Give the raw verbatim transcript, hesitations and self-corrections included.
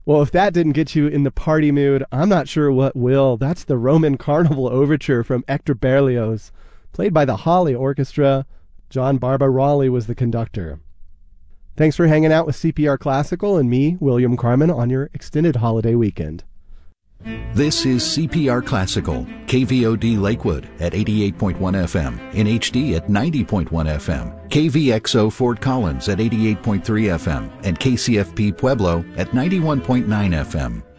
Well, if that didn't get you in the party mood, I'm not sure what will. That's the Roman Carnival Overture from Hector Berlioz, played by the Hawley Orchestra. John Barbarali was the conductor. Thanks for hanging out with C P R Classical and me, William Carmen, on your extended holiday weekend. This is C P R Classical, K V O D Lakewood at eighty-eight point one F M, in H D at ninety point one F M, K V X O Fort Collins at eighty-eight point three F M, and K C F P Pueblo at ninety-one point nine F M.